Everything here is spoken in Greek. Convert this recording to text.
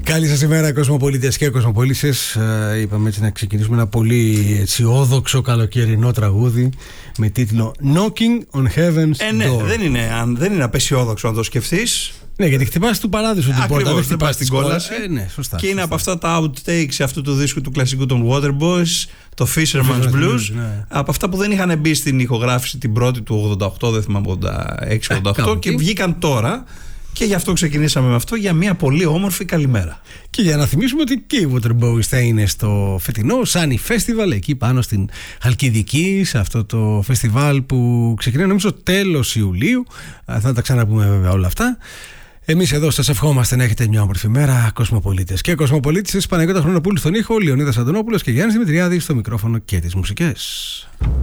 Καλή σας ημέρα, κοσμοπολίτες και κοσμοπολίτες. Είπαμε έτσι να ξεκινήσουμε ένα πολύ αισιόδοξο καλοκαιρινό τραγούδι με τίτλο Knocking on Heaven's Ναι, Door. δεν είναι απεσιόδοξο να το σκεφτείς. Ναι, γιατί χτυπάς του παράδεισου την πόρτα, δεν χτυπάς την κόλαση. Ναι, σωστά. Και είναι από αυτά τα outtakes αυτού του δίσκου του κλασικού των Waterboys, το Fisherman's Blues. Ναι. Από αυτά που δεν είχαν μπει στην ηχογράφηση την πρώτη του 88, δεν θυμάμαι, 86-88, και βγήκαν τώρα. Και γι' αυτό ξεκινήσαμε με αυτό, για μια πολύ όμορφη καλημέρα. Και για να θυμίσουμε ότι και οι Waterboys θα είναι στο φετινό Sunny Festival, εκεί πάνω στην Χαλκιδική, σε αυτό το φεστιβάλ που ξεκινάει νομίζω τέλος Ιουλίου. Θα τα ξαναπούμε βέβαια όλα αυτά. Εμείς εδώ σας ευχόμαστε να έχετε μια όμορφη μέρα, κοσμοπολίτες και κοσμοπολίτες. Παναγιώτα Χρονοπούλου στον ήχο, Λεωνίδας Αντωνόπουλος και Γιάννης Δημητριάδης στο μικρόφωνο και τις μουσικές.